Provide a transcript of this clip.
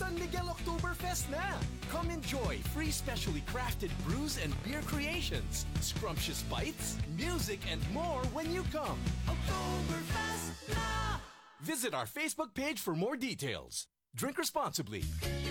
San Miguel Oktoberfest na! Come enjoy free specially crafted brews and beer creations, scrumptious bites, music, and more when you come. Oktoberfest na! Visit our Facebook page for more details. Drink responsibly.